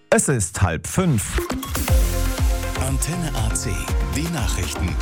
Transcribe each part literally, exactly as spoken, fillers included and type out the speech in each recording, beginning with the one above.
Es ist halb fünf. Antenne A C, die Nachrichten.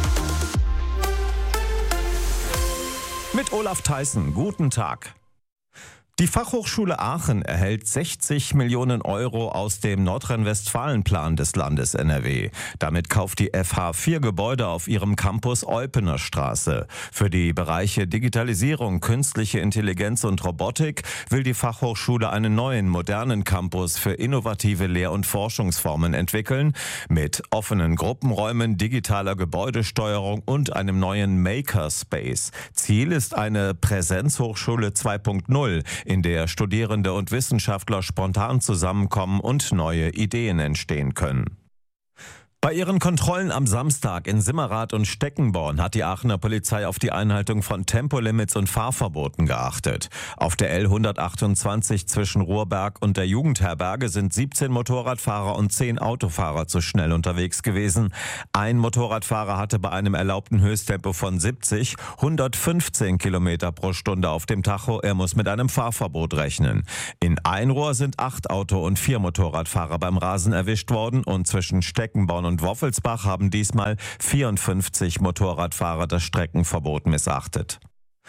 Mit Olaf Theissen, guten Tag. Die Fachhochschule Aachen erhält sechzig Millionen Euro aus dem Nordrhein-Westfalen-Plan des Landes N R W. Damit kauft die F H vier Gebäude auf ihrem Campus Eupener Straße. Für die Bereiche Digitalisierung, künstliche Intelligenz und Robotik will die Fachhochschule einen neuen, modernen Campus für innovative Lehr- und Forschungsformen entwickeln, mit offenen Gruppenräumen, digitaler Gebäudesteuerung und einem neuen Makerspace. Ziel ist eine Präsenzhochschule zwei Punkt null, in der Studierende und Wissenschaftler spontan zusammenkommen und neue Ideen entstehen können. Bei ihren Kontrollen am Samstag in Simmerath und Steckenborn hat die Aachener Polizei auf die Einhaltung von Tempolimits und Fahrverboten geachtet. Auf der L hundertachtundzwanzig zwischen Ruhrberg und der Jugendherberge sind siebzehn Motorradfahrer und zehn Autofahrer zu schnell unterwegs gewesen. Ein Motorradfahrer hatte bei einem erlaubten Höchsttempo von siebzig hundertfünfzehn Kilometer pro Stunde auf dem Tacho. Er muss mit einem Fahrverbot rechnen. In Einrohr sind acht Auto- und vier Motorradfahrer beim Rasen erwischt worden und zwischen Steckenborn und Woffelsbach haben diesmal vierundfünfzig Motorradfahrer das Streckenverbot missachtet.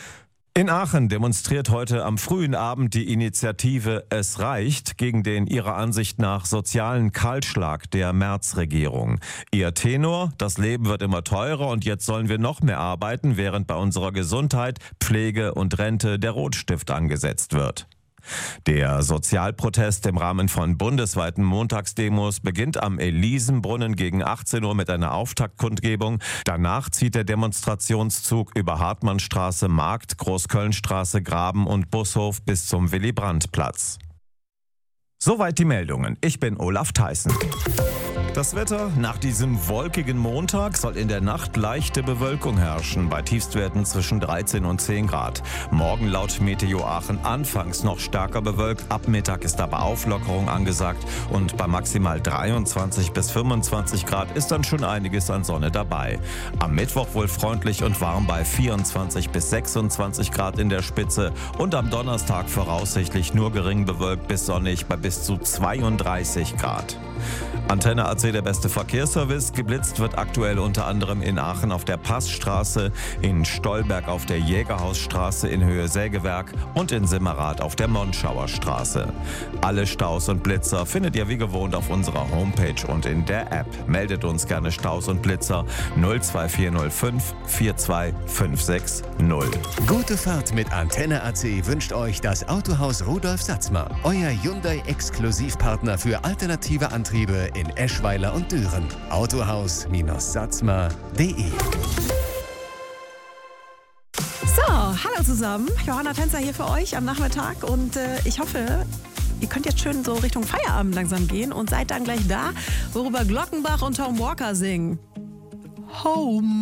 In Aachen demonstriert heute am frühen Abend die Initiative Es reicht gegen den ihrer Ansicht nach sozialen Kahlschlag der Merz-Regierung. Ihr Tenor: Das Leben wird immer teurer und jetzt sollen wir noch mehr arbeiten, während bei unserer Gesundheit, Pflege und Rente der Rotstift angesetzt wird. Der Sozialprotest im Rahmen von bundesweiten Montagsdemos beginnt am Elisenbrunnen gegen achtzehn Uhr mit einer Auftaktkundgebung. Danach zieht der Demonstrationszug über Hartmannstraße, Markt, Großkölnstraße, Graben und Bushof bis zum Willy-Brandt-Platz. Soweit die Meldungen. Ich bin Olaf Theissen. Das Wetter: Nach diesem wolkigen Montag soll in der Nacht leichte Bewölkung herrschen, bei Tiefstwerten zwischen dreizehn und zehn Grad. Morgen laut Meteo Aachen anfangs noch stärker bewölkt, ab Mittag ist aber Auflockerung angesagt und bei maximal dreiundzwanzig bis fünfundzwanzig Grad ist dann schon einiges an Sonne dabei. Am Mittwoch wohl freundlich und warm bei vierundzwanzig bis sechsundzwanzig Grad in der Spitze und am Donnerstag voraussichtlich nur gering bewölkt bis sonnig bei bis zu zweiunddreißig Grad. Antenne A C, der beste Verkehrsservice. Geblitzt wird aktuell unter anderem in Aachen auf der Passstraße, in Stolberg auf der Jägerhausstraße in Höhe Sägewerk und in Simmerath auf der Monschauer Straße. Alle Staus und Blitzer findet ihr wie gewohnt auf unserer Homepage und in der App. Meldet uns gerne Staus und Blitzer null zwei vier null fünf vier zwei fünf sechs null. Gute Fahrt mit Antenne A C wünscht euch das Autohaus Rudolf Satzmer, euer Hyundai-Exklusivpartner für alternative Antriebe in Eschweiler und Düren. Autohaus Satzmer punkt de. So, hallo zusammen. Johanna Tänzer hier für euch am Nachmittag und äh, ich hoffe, ihr könnt jetzt schön so Richtung Feierabend langsam gehen und seid dann gleich da, worüber Glockenbach und Tom Walker singen. Home.